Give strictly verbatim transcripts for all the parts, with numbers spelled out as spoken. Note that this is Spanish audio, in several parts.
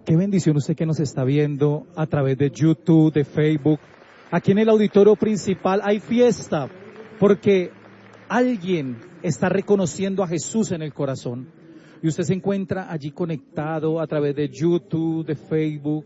Qué bendición usted que nos está viendo a través de YouTube, de Facebook. Aquí en el auditorio principal hay fiesta porque alguien está reconociendo a Jesús en el corazón. Y usted se encuentra allí conectado a través de YouTube, de Facebook.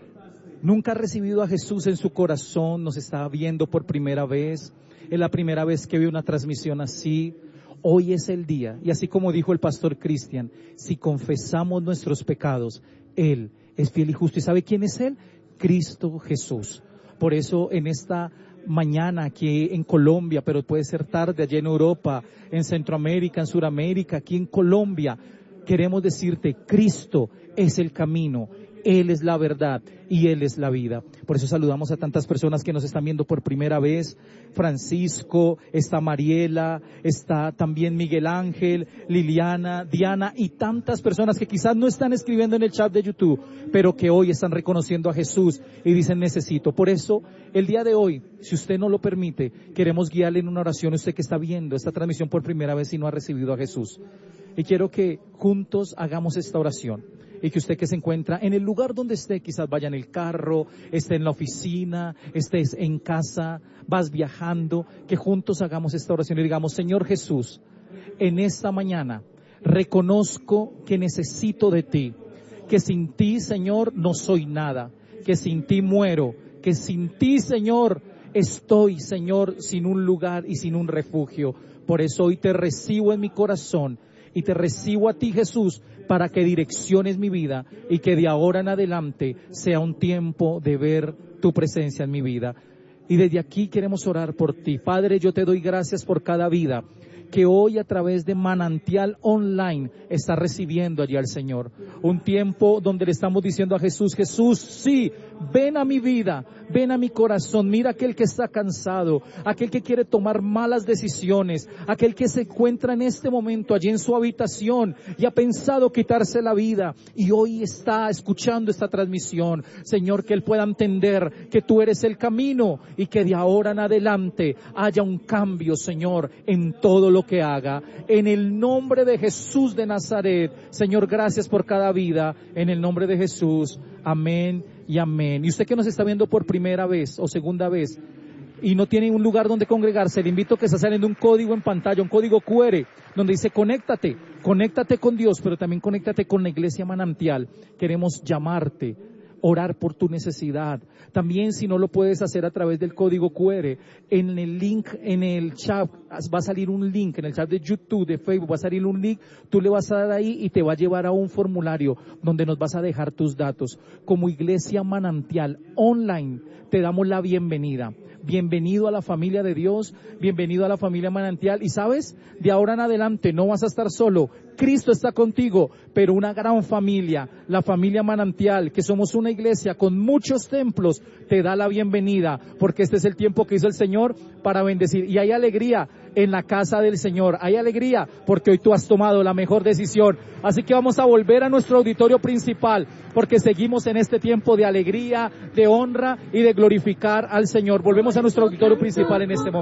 Nunca ha recibido a Jesús en su corazón, nos está viendo por primera vez. Es la primera vez que ve una transmisión así. Hoy es el día. Y así como dijo el pastor Cristian, si confesamos nuestros pecados, Él es fiel y justo. ¿Y sabe quién es Él? Cristo Jesús. Por eso en esta mañana aquí en Colombia, pero puede ser tarde allá en Europa, en Centroamérica, en Sudamérica, aquí en Colombia, queremos decirte, Cristo es el camino, Él es la verdad y Él es la vida. Por eso saludamos a tantas personas que nos están viendo por primera vez. Francisco, está Mariela, está también Miguel Ángel, Liliana, Diana y tantas personas que quizás no están escribiendo en el chat de YouTube, pero que hoy están reconociendo a Jesús y dicen necesito. Por eso, el día de hoy, si usted no lo permite, queremos guiarle en una oración, usted que está viendo esta transmisión por primera vez y no ha recibido a Jesús. Y quiero que juntos hagamos esta oración. Y que usted que se encuentra en el lugar donde esté, quizás vaya en el carro, esté en la oficina, estés en casa, vas viajando, que juntos hagamos esta oración y digamos, Señor Jesús, en esta mañana reconozco que necesito de ti, que sin ti, Señor, no soy nada, que sin ti muero, que sin ti, Señor, estoy, Señor, sin un lugar y sin un refugio. Por eso hoy te recibo en mi corazón y te recibo a ti, Jesús, para que direcciones mi vida y que de ahora en adelante sea un tiempo de ver tu presencia en mi vida. Y desde aquí queremos orar por ti. Padre, yo te doy gracias por cada vida que hoy a través de Manantial Online está recibiendo allí al Señor. Un tiempo donde le estamos diciendo a Jesús, Jesús, sí, ven a mi vida, ven a mi corazón, mira aquel que está cansado, aquel que quiere tomar malas decisiones, aquel que se encuentra en este momento allí en su habitación y ha pensado quitarse la vida y hoy está escuchando esta transmisión. Señor, que él pueda entender que tú eres el camino y que de ahora en adelante haya un cambio, Señor, en todo lo que haga. En el nombre de Jesús de Nazaret, Señor, gracias por cada vida. En el nombre de Jesús, amén y amén. Y usted que nos está viendo por primera vez o segunda vez y no tiene un lugar donde congregarse, le invito a que está saliendo un código en pantalla, un código cu erre, donde dice conéctate, conéctate con Dios, pero también conéctate con la Iglesia Manantial. Queremos llamarte, orar por tu necesidad. También si no lo puedes hacer a través del código cu erre, en el link, en el chat, va a salir un link, en el chat de YouTube, de Facebook, va a salir un link, tú le vas a dar ahí y te va a llevar a un formulario donde nos vas a dejar tus datos. Como Iglesia Manantial Online, te damos la bienvenida. Bienvenido a la familia de Dios, bienvenido a la familia Manantial. Y sabes, de ahora en adelante no vas a estar solo, Cristo está contigo, pero una gran familia, la familia Manantial, que somos una iglesia con muchos templos, te da la bienvenida, porque este es el tiempo que hizo el Señor para bendecir. Y hay alegría en la casa del Señor, hay alegría porque hoy tú has tomado la mejor decisión. Así que vamos a volver a nuestro auditorio principal, porque seguimos en este tiempo de alegría, de honra y de glorificar al Señor. Volvemos a nuestro auditorio principal en este momento.